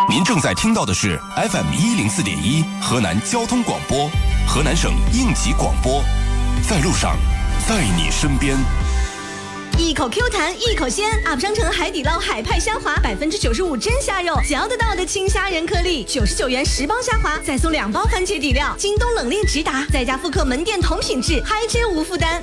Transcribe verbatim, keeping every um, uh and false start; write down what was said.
您正在听到的是 F M 一零四点一河南交通广播，河南省应急广播，在路上，在你身边。 一口 Q 弹一口鲜 ，U P 商城海底捞海派虾滑，百分之九十五真虾肉，嚼得到的青虾仁颗粒，九十九元十包虾滑，再送两包番茄底料。京东冷链直达，在家复刻门店同品质，嗨吃无负担。